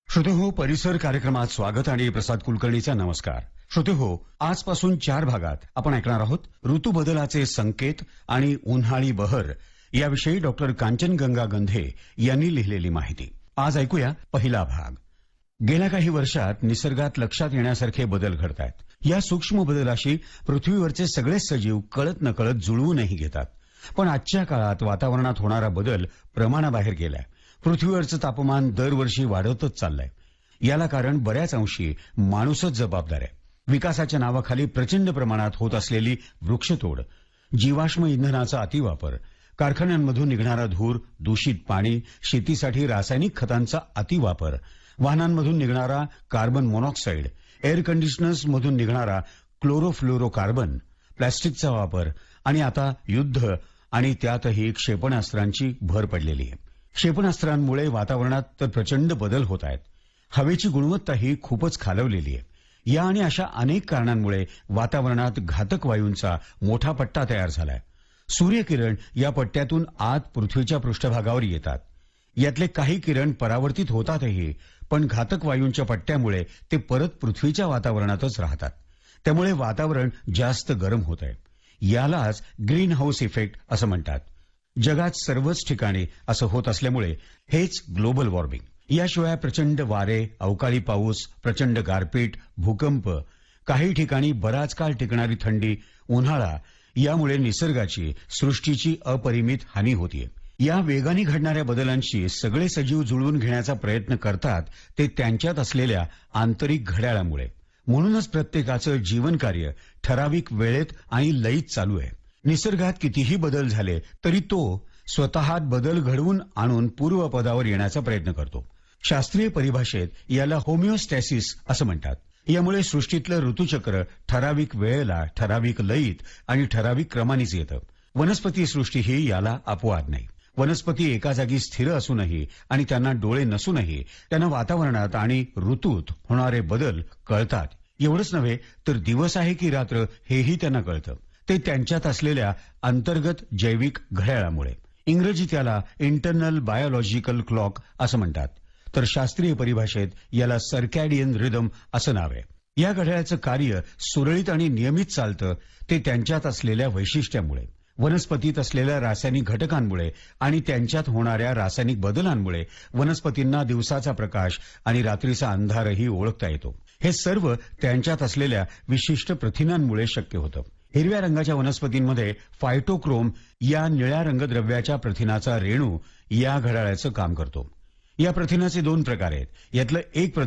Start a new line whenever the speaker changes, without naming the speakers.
श्रोतेहो, परिसर कार्यक्रमात स्वागत आणि प्रसाद कुलकर्णीचा नमस्कार. श्रोतेहो, आजपासून 4 भागात आपण ऐकणार आहोत ऋतू बदलाचे संकेत आणि उन्हाळी बहर याविषयी डॉक्टर कांचनगंगा गंधे यांनी लिहिलेली माहिती. आज ऐकूया पहिला भाग. गेल्या काही वर्षात निसर्गात लक्षात येण्यासारखे बदल घडत आहेत. या सूक्ष्म बदलाशी पृथ्वीवरचे सगळे सजीव कळत नकळत जुळवूनही घेतात. पण आजच्या काळात वातावरणात होणारा बदल प्रमाणाबाहेर गेलाय. पृथ्वीवरचं तापमान दरवर्षी वाढतच चाललंय. याला कारण बऱ्याच अंशी माणूसच जबाबदार आहे. विकासाच्या नावाखाली प्रचंड प्रमाणात होत असलेली वृक्षतोड, जीवाश्म इंधनाचा अतिवापर, कारखान्यांमधून निघणारा धूर, दूषित पाणी, शेतीसाठी रासायनिक खतांचा अतिवापर, वाहनांमधून निघणारा कार्बन मोनॉक्साईड, एअर कंडिशनर्समधून निघणारा क्लोरोफ्लोरोकार्बन, प्लॅस्टिकचा वापर आणि आता युद्ध आणि त्यातही क्षेपणास्त्रांची भर पडलेली आहे. क्षेपणास्त्रांमुळे वातावरणात तर प्रचंड बदल होत आहेत. हवेची गुणवत्ताही खूपच खालवलेली आहे. या आणि अशा अनेक कारणांमुळे वातावरणात घातक वायूंचा मोठा पट्टा तयार झालाय. सूर्यकिरण या पट्ट्यातून आत पृथ्वीच्या पृष्ठभागावर येतात. यातले काही किरण परावर्तित होतातही, पण घातक वायूंच्या पट्ट्यामुळे ते परत पृथ्वीच्या वातावरणातच राहतात. त्यामुळे वातावरण जास्त गरम होत आहे. यालाच ग्रीन हाऊस इफेक्ट असं म्हणतात. जगात सर्वच ठिकाणी असं होत असल्यामुळे हेच ग्लोबल वॉर्मिंग. याशिवाय प्रचंड वारे, अवकाळी पाऊस, प्रचंड गारपीट, भूकंप, काही ठिकाणी बराच काळ टिकणारी थंडी, उन्हाळा यामुळे निसर्गाची, सृष्टीची अपरिमित हानी होतीये. या वेगाने घडणाऱ्या बदलांशी सगळे सजीव जुळवून घेण्याचा प्रयत्न करतात ते त्यांच्यात असलेल्या आंतरिक घड्याळामुळे. म्हणूनच प्रत्येकाचं जीवनकार्य ठराविक वेळेत आणि लयीत चालू आहे. निसर्गात कितीही बदल झाले तरी तो स्वतःत बदल घडवून आणून पूर्वपदावर येण्याचा प्रयत्न करतो. शास्त्रीय परिभाषेत याला होमिओस्टॅसिस असं म्हणतात. यामुळे सृष्टीतलं ऋतुचक्र ठराविक वेळेला, ठराविक लयीत आणि ठराविक क्रमानेच येतं. वनस्पती सृष्टी ही याला अपवाद नाही. वनस्पती एका जागी स्थिर असूनही आणि त्यांना डोळे नसूनही त्यांना वातावरणात आणि ऋतूत होणारे बदल कळतात. एवढंच नव्हे तर दिवस आहे की रात्र हेही त्यांना कळतं. ते त्यांच्यात असलेल्या अंतर्गत जैविक घड्याळामुळे. इंग्रजीत त्याला इंटरनल बायोलॉजिकल क्लॉक असं म्हणतात, तर शास्त्रीय परिभाषेत याला सर्कॅडियन रिदम असं नाव आहे. या घड्याळाचं कार्य सुरळीत आणि नियमित चालतं ते त्यांच्यात असलेल्या वैशिष्ट्यामुळे, वनस्पतीत असलेल्या रासायनिक घटकांमुळे आणि त्यांच्यात होणाऱ्या रासायनिक बदलांमुळे. वनस्पतींना दिवसाचा प्रकाश आणि रात्रीचा अंधारही ओळखता येतो. हे सर्व त्यांच्यात असलेल्या विशिष्ट प्रथिनांमुळे शक्य होतं. हिरव्या रंगाच्या वनस्पतींमध्ये फायटोक्रोम या निळ्या रंगद्रव्याच्या प्रथिनाचा रेणू या घड्याळाचं काम करतो. या प्रथिनाचे 2 प्रकार आहेत. यातलं एक